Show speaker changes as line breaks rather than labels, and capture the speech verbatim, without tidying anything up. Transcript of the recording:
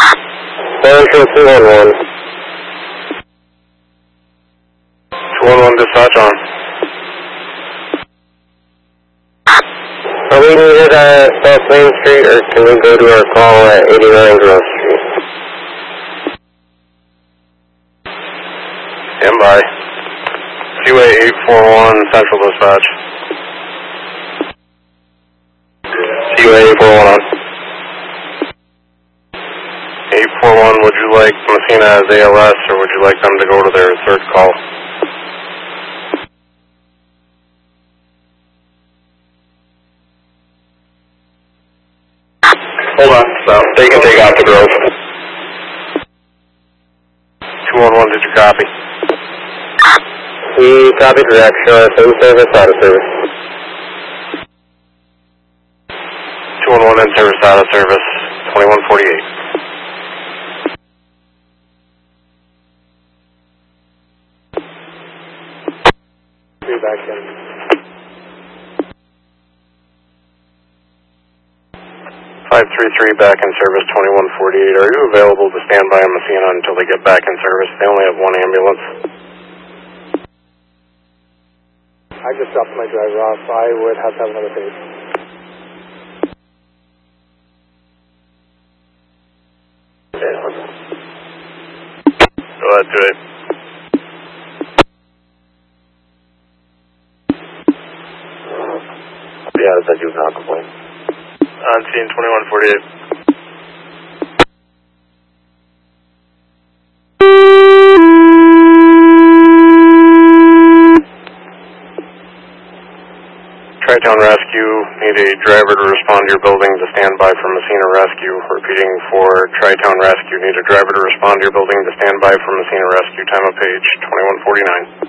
Central two one one.
two one one dispatch on.
Are we needed at South Main Street, or can we go to our call at eighty-nine Grove Street?
Stand by. Q A eight four one Central Dispatch. Q A eight four one on. eight four one, would you like Messina as A L S, or would you like them to go to their third call? Hold on, no, they can take out the Grove. two one one, did you copy?
We copied direct, show us in service, out of service.
two one one in service, out of service, twenty-one forty-eight.
Three back in.
five three three back in service, twenty-one forty-eight. Are you available to stand by in Messina until they get back in service? They only have one ambulance.
I just dropped my driver off. I would have to have another page.
Go ahead, do it.
Yeah, I said you would not complain.
On scene, twenty-one forty-eight. Tri-Town Rescue, need a driver to respond to your building to stand by for Messina Rescue. Repeating for Tri-Town Rescue, need a driver to respond to your building to stand by for Messina Rescue. Time of page, twenty-one forty-nine.